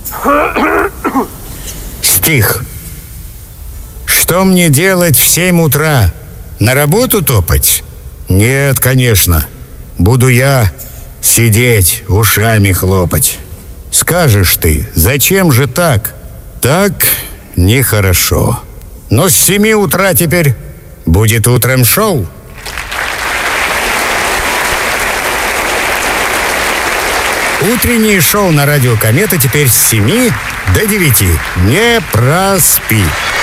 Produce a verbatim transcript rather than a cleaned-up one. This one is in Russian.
Стих. Что мне делать в семь утра? На работу топать? Нет, конечно. Буду я сидеть, ушами хлопать. Скажешь ты, зачем же так? Так нехорошо. Но с семи утра теперь будет утром шоу. Утреннее шоу на радио «Комета» теперь с семи до девяти. Не проспи.